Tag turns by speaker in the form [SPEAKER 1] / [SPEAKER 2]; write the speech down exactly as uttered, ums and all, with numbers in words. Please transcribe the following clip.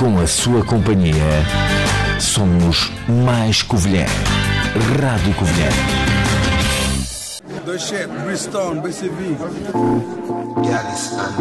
[SPEAKER 1] com a sua companhia, somos mais Covilhã. Rádio Covilhã.
[SPEAKER 2] The shit, Bristol, B C V.